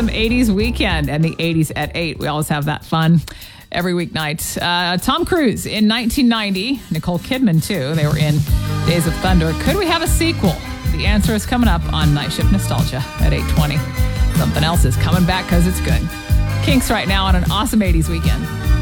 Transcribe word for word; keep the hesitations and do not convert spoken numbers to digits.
awesome eighties weekend and the eighties at eight. We always have that fun every weeknight. Uh, Tom Cruise in nineteen ninety. Nicole Kidman, too. They were in Days of Thunder. Could we have a sequel? The answer is coming up on Night Shift Nostalgia at eight twenty. Something else is coming back because it's good. Kinks right now on an awesome eighties weekend.